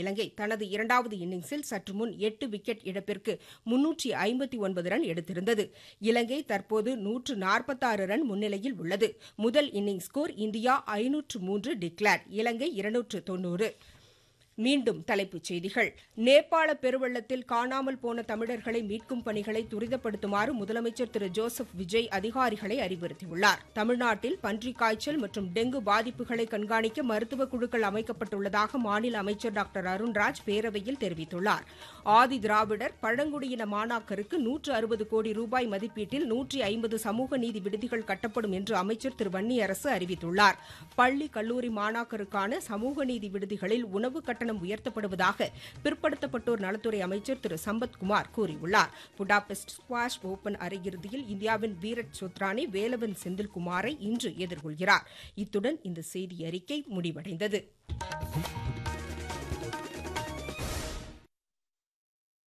இலங்கை தனது இரண்டாவது இன்னிங்ஸில் சற்று முன் 8 விக்கெட் இழப்பிற்கு 359 ரன் எடுத்திருந்தது. இலங்கை தற்போது 146 ரன் முன்னிலையில் உள்ளது. முதல் இன்னிங்ஸ் ஸ்கோர் இந்தியா 503 டிக்ளேர், இலங்கை 290. மீண்டும் தலைப்புச் செய்திகள். நேபாள பெருவெள்ளத்தில் காணாமல் போன தமிழர்களை மீட்கும் பணிகளை துரிதப்படுத்துமாறு முதலமைச்சர் திரு ஜோசப் விஜய் அதிகாரிகளை அறிவுறுத்தியுள்ளார். தமிழ்நாட்டில் பன்றிக் காய்ச்சல் மற்றும் டெங்கு பாதிப்புகளை கண்காணிக்க மருத்துவக் குழுக்கள் அமைக்கப்பட்டுள்ளதாக மாநில அமைச்சர் டாக்டர் அருண்ராஜ் பேரவையில் தெரிவித்துள்ளார். ஆதி திராவிடர் பழங்குடியின மாணாக்கருக்கு 160 கோடி ரூபாய் மதிப்பீட்டில் 150 சமூக நீதி விடுதிகள் கட்டப்படும் என்று அமைச்சர் திரு வன்னியரசு அறிவித்துள்ளார். பள்ளி கல்லூரி மாணாக்கருக்கான சமூக நீதி விடுதிகளில் உணவு கட்டணம் உயர்த்தப்படுவதாக பிற்படுத்தப்பட்டோர் நலத்துறை அமைச்சர் திரு சம்பத்குமார் கூறியுள்ளார். புடாபெஸ்ட் ஸ்குவாஷ் ஓபன் அரையிறுதியில் இந்தியாவின் வீரட் சோத்ரானி வேலவன் செந்தில்குமாரை இன்று எதிர்கொள்கிறார். இத்துடன் இந்த செய்தி அறிக்கை முடிவடைந்தது.